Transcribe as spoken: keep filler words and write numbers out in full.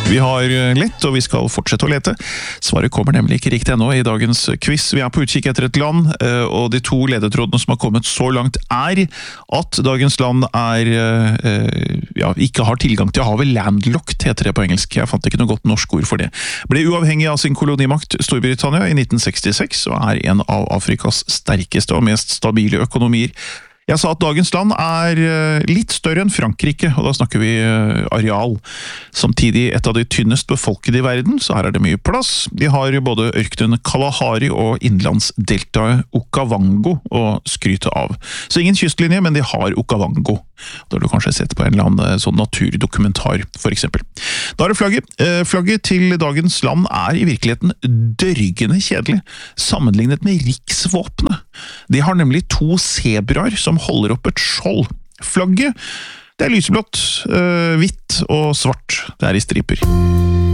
Vi har lett, og vi skal fortsette å lete. Svaret kommer nemlig ikke riktig ennå i dagens quiz. Vi er på utkikk etter et land, og de to ledetrådene som har kommet så langt er at dagens land er, ja, ikke har tilgang til havet. Landlocked heter det på engelsk. Jeg fant ikke noe godt norsk ord for det. Ble uavhengig av sin kolonimakt Storbritannia i nitten sekstiseks, og er en av Afrikas sterkeste og mest stabile økonomier. Jeg sa at dagens land er litt større enn Frankrike, og da snakker vi areal. Samtidig et av de tynnest befolkede i verden, så her er det mye plass. De har både ørkenen Kalahari og innlandsdeltaet Okavango å skryte av. Så ingen kystlinje, men de har Okavango. Da har du kanskje sett på en eller annen sånn naturdokumentar, for eksempel. Da er det flagget. Flagget til dagens land er i virkeligheten dørgende kjedelig, sammenlignet med riksvåpenet. De har nemlig to zebraer som holder opp et skjold. Flagget, det er lyseblått, hvitt og svart. Det er i striper.